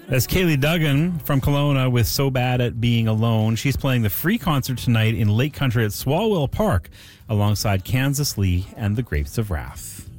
That's Kaylee Duggan from Kelowna with So Bad at Being Alone. She's playing the free concert tonight in Lake Country at Swalwell Park alongside Kansas Lee and the Grapes of Wrath.